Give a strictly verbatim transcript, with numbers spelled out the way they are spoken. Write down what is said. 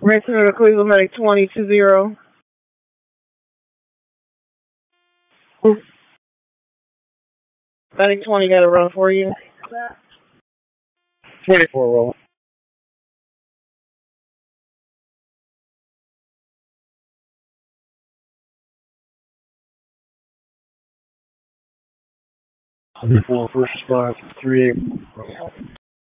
Ransom to Cleveland Medic twenty two zero. Medic twenty got a run for you. twenty-four roll. twenty-four first response, three eight.